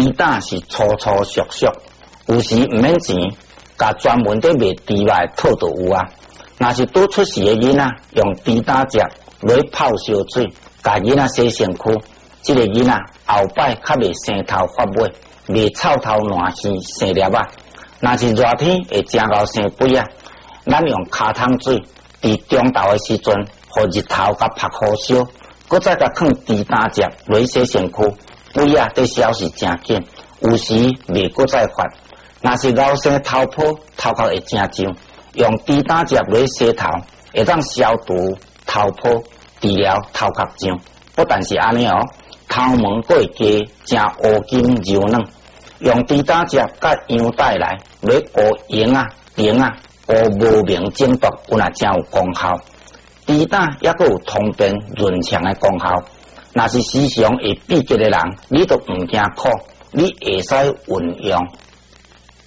猪胆是粗粗俗俗，有时毋免钱，甲专门在卖猪肉套就有啊。若是拄出事的囡仔，用猪胆汁来泡烧水，甲囡仔洗身躯，这个囡仔后摆较袂生头发尾，袂臭头烂耳生粒啊。若是热天会真够生肥啊，咱用骹桶水伫中昼的时阵，互日头甲晒好烧，搁再甲放猪胆汁来洗身躯，肥啊在消是真紧，有时袂搁再发。若是老生头泡，头壳会真痒，用猪胆汁来洗头，会当消毒头泡，治疗头壳痒。不但是安尼哦，头毛搁会加真乌金柔软。用猪胆汁甲羊带来糊蝇啊、蝇啊、糊无明症毒，有若真有功效。猪胆也阁有通便润肠的功效。若是时常会闭结的人，你都毋惊苦，你会使运用。